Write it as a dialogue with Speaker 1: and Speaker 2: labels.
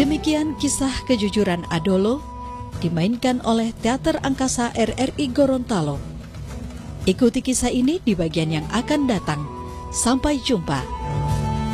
Speaker 1: Demikian kisah kejujuran Adolo, dimainkan oleh Teater Angkasa RRI Gorontalo. Ikuti kisah ini di bagian yang akan datang. Sampai jumpa.